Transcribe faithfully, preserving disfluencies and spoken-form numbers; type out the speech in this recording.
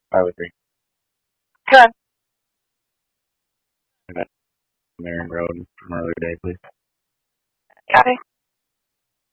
I would agree. Come on. Marion Road from earlier day, please. Copy.